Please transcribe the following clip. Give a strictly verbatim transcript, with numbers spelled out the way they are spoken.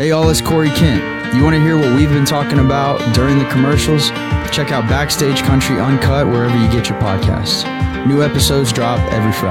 Hey all, it's Corey Kent. You want to hear what we've been talking about during the commercials? Check out Backstage Country Uncut wherever you get your podcasts. New episodes drop every Friday.